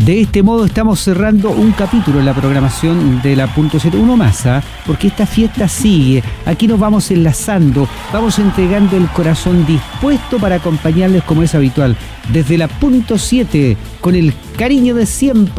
De este modo estamos cerrando un capítulo en la programación de la Punto 7, uno más, porque esta fiesta sigue. Aquí nos vamos enlazando, vamos entregando el corazón dispuesto para acompañarles como es habitual, desde la Punto 7, con el cariño de siempre.